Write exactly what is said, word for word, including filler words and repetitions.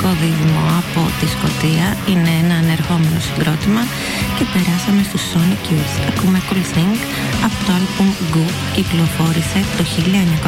μουσικό δίδυμο από τη Σκωτία, είναι ένα ανερχόμενο συγκρότημα και περάσαμε στους Sonic Youth. Ακούμε Cool Thing από το άλμπουμ Goo, κυκλοφόρησε το χίλια εννιακόσια